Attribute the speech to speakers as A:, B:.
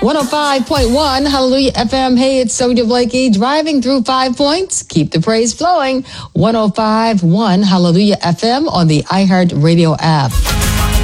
A: 105.1 Hallelujah FM. Hey, it's Sonia Blakey driving through 5 points. Keep the praise flowing. 105.1 Hallelujah FM on the iHeart Radio app.